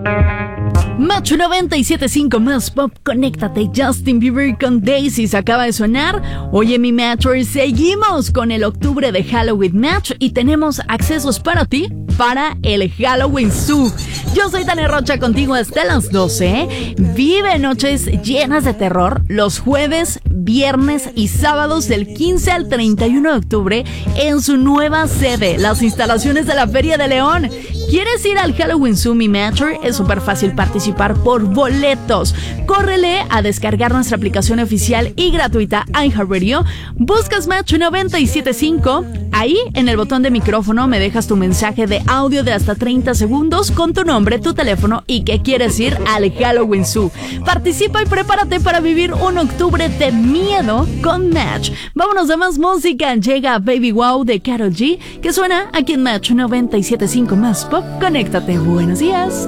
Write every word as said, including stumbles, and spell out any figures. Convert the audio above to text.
Macho noventa y siete punto cinco más pop, conéctate. Justin Bieber con Daisy se acaba de sonar. Oye, mi Matchers, seguimos con el octubre de Halloween Match y tenemos accesos para ti para el Halloween Zoo. Yo soy Tania Rocha, contigo hasta las doce. Vive noches llenas de terror los jueves, viernes y sábados del quince al treinta y uno de octubre en su nueva sede, las instalaciones de la Feria de León. ¿Quieres ir al Halloween Zoo, mi Matcher? Es súper fácil participar por boletos. Córrele a descargar nuestra aplicación oficial y gratuita iHeartRadio. Buscas Match noventa y siete punto cinco. Ahí, en el botón de micrófono, me dejas tu mensaje de audio de hasta treinta segundos con tu nombre, tu teléfono y que quieres ir al Halloween Zoo. Participa y prepárate para vivir un octubre de miedo con Match. Vámonos de más música. Llega Baby Wow de Karol G, que suena aquí en Match noventa y siete punto cinco más pop. Conéctate. Buenos días.